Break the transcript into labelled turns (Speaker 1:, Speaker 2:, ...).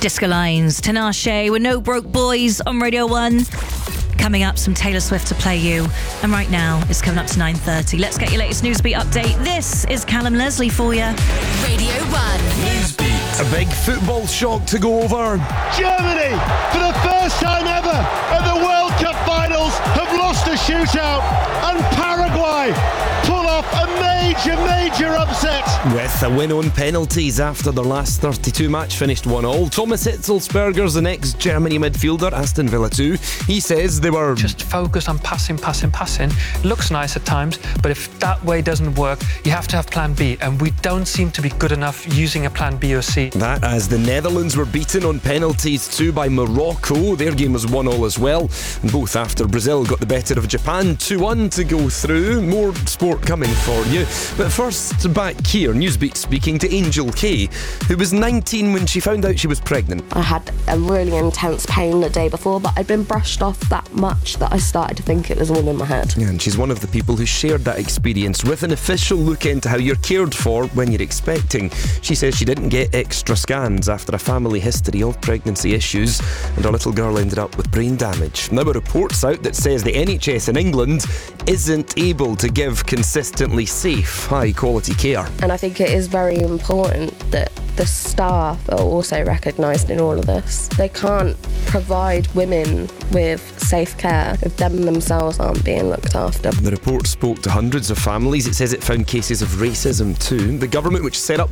Speaker 1: Disco Lines, Tinashe with No Broke Boys on Radio 1. Coming up, some Taylor Swift to play you. And right now, it's coming up to 9:30. Let's get your latest Newsbeat update. This is Callum Leslie for you.
Speaker 2: Radio 1.
Speaker 3: Newsbeat. A big football shock to go over.
Speaker 4: Germany, for the first time ever at the World Cup finals, have lost a shootout. And Paraguay pull off a major upset.
Speaker 3: With a win on penalties after their last 32 match finished 1-1. Thomas Hitzelsperger's the next Germany midfielder, Aston Villa 2. He says they were
Speaker 5: just focused on passing. Looks nice at times, but if that way doesn't work, you have to have plan B, and we don't seem to be good enough using a plan B or C.
Speaker 3: That as the Netherlands were beaten on penalties too by Morocco. Their game was 1-1 as well, and both after Brazil got the better of Japan 2-1 to go through. More sport coming for you. But first, back here, Newsbeat speaking to Angel Kay, who was 19 when she found out she was pregnant.
Speaker 6: I had a really intense pain the day before, but I'd been brushed off that much that I started to think it was all in my head.
Speaker 3: Yeah, and she's one of the people who shared that experience with an official look into how you're cared for when you're expecting. She says she didn't get extra scans after a family history of pregnancy issues, and her little girl ended up with brain damage. Now a report's out that says the NHS in England isn't able to give consistently safe, high-quality care.
Speaker 6: And I think it is very important that the staff are also recognised in all of this. They can't provide women with safe care if them themselves aren't being looked after.
Speaker 3: The report spoke to hundreds of families. It says it found cases of racism too. The government, which set up